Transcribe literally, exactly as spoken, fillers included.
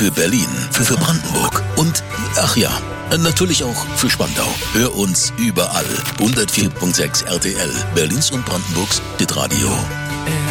für Berlin, für, für Brandenburg und, ach ja, natürlich auch für Spandau. Hör uns überall. hundertvier Komma sechs R T L, Berlins und Brandenburgs Hitradio.